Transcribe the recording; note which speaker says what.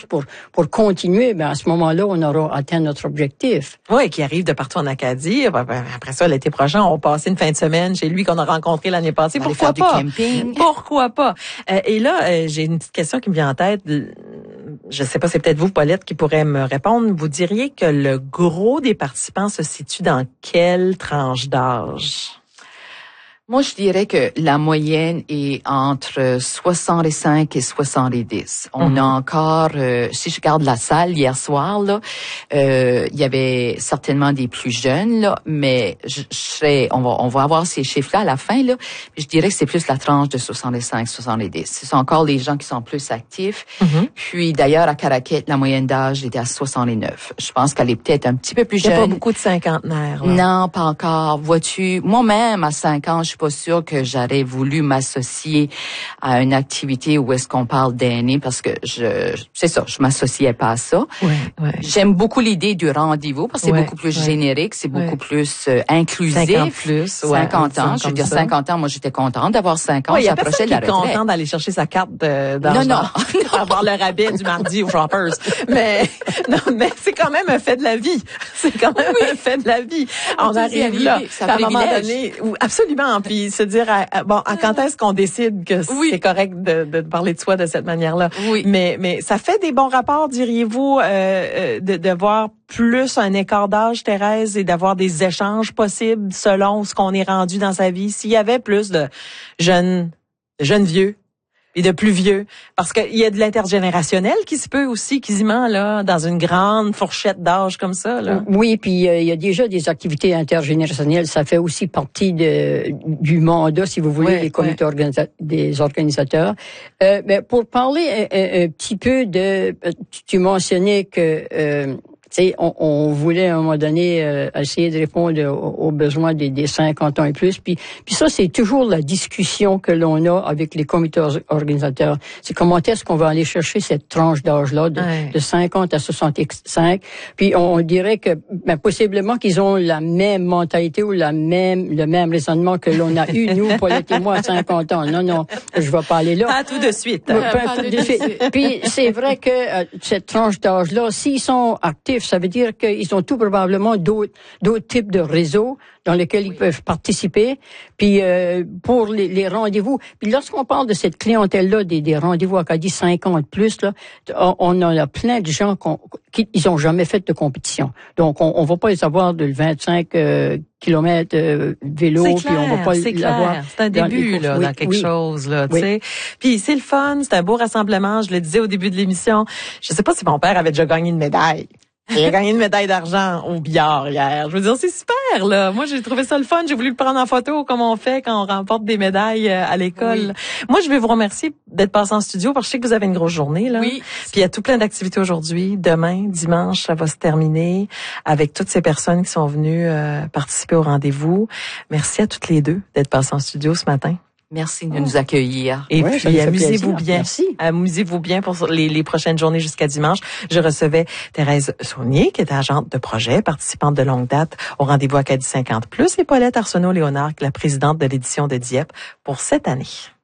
Speaker 1: pour continuer, ben à ce moment-là, on aura atteint notre objectif.
Speaker 2: Oui, qui arrive de partout en Acadie. Après ça, l'été prochain, on va passer une fin de semaine chez lui qu'on a rencontré l'année passée. Pourquoi pas? Pourquoi pas? Et là, j'ai une petite question qui me vient en tête. Je sais pas, c'est peut-être vous, Paulette, qui pourrait me répondre. Vous diriez que le gros des participants se situe dans quelle tranche d'âge?
Speaker 3: Moi, je dirais que la moyenne est entre 65 et 70. On a encore, si je regarde la salle hier soir, là, il y avait certainement des plus jeunes, là, mais on va avoir ces chiffres-là à la fin, là. Je dirais que c'est plus la tranche de 65-70. Ce sont encore les gens qui sont plus actifs. Puis, d'ailleurs, à Caraquet, la moyenne d'âge était à 69. Je pense qu'elle est peut-être un petit peu plus jeune.
Speaker 2: Il n'y a pas beaucoup de cinquantenaires, là.
Speaker 3: Non, pas encore. Vois-tu, moi-même, à 5 ans, je suis pas sûre que j'aurais voulu m'associer à une activité où est-ce qu'on parle d'aînés parce que je m'associais pas à ça.
Speaker 2: Ouais.
Speaker 3: J'aime beaucoup l'idée du rendez-vous parce que c'est beaucoup plus générique, c'est beaucoup plus inclusif. 50 ans, je veux dire 50 ans, moi j'étais contente d'avoir 5 ans, j'approchais de la retraite.
Speaker 2: Content d'aller chercher sa carte d'argent. Non. Avoir le rabais du mardi au Shoppers. Mais c'est quand même un fait de la vie. C'est quand même un fait de la vie. On arrive là, à un moment donné, absolument, puis se dire quand est-ce qu'on décide que c'est correct de parler de soi de cette manière-là.
Speaker 3: Oui.
Speaker 2: Mais ça fait des bons rapports, diriez-vous, de voir plus un écart d'âge, Thérèse, et d'avoir des échanges possibles selon ce qu'on est rendu dans sa vie. S'il y avait plus de jeunes vieux et de plus vieux, parce qu'il y a de l'intergénérationnel qui se peut aussi quasiment là dans une grande fourchette d'âge comme ça là.
Speaker 1: Oui, puis il y a déjà des activités intergénérationnelles, ça fait aussi partie du mandat, si vous voulez, des comités des organisateurs. Mais pour parler un petit peu tu mentionnais que on voulait à un moment donné essayer de répondre aux besoins des 50 ans et plus. Puis ça, c'est toujours la discussion que l'on a avec les comités organisateurs. C'est comment est-ce qu'on va aller chercher cette tranche d'âge-là de 50 à 65. Puis on dirait que possiblement qu'ils ont la même mentalité ou le même raisonnement que l'on a eu, nous, Paulette et moi, à 50 ans. Non, je vais pas aller là.
Speaker 2: Pas tout de suite.
Speaker 1: Pas tout de suite. Puis c'est vrai que cette tranche d'âge-là, s'ils sont actifs, ça veut dire qu'ils ont tout probablement d'autres types de réseaux dans lesquels ils peuvent participer. Puis pour les rendez-vous, puis lorsqu'on parle de cette clientèle-là, des rendez-vous Acadie 50 plus, là, on a plein de gens qui ils ont jamais fait de compétition. Donc on va pas les avoir de 25 kilomètres vélo, puis on va pas l'avoir.
Speaker 2: C'est un début là dans quelque chose là, tu sais. Puis c'est le fun, c'est un beau rassemblement. Je le disais au début de l'émission. Je sais pas si mon père avait déjà gagné une médaille. Il a gagné une médaille d'argent au billard hier. Je veux dire, c'est super, là. Moi, j'ai trouvé ça le fun. J'ai voulu le prendre en photo, comme on fait quand on remporte des médailles à l'école. Oui. Moi, je vais vous remercier d'être passé en studio parce que je sais que vous avez une grosse journée, là.
Speaker 3: Oui.
Speaker 2: Puis il y a tout plein d'activités aujourd'hui. Demain, dimanche, ça va se terminer avec toutes ces personnes qui sont venues participer au rendez-vous. Merci à toutes les deux d'être passées en studio ce matin.
Speaker 3: Merci de nous accueillir.
Speaker 2: Et puis, amusez-vous bien.
Speaker 1: Merci.
Speaker 2: Amusez-vous bien pour les prochaines journées jusqu'à dimanche. Je recevais Thérèse Saunier, qui est agente de projet, participante de longue date au rendez-vous Acadie 50+, et Paulette Arsenault-Léonard, qui est la présidente de l'édition de Dieppe pour cette année.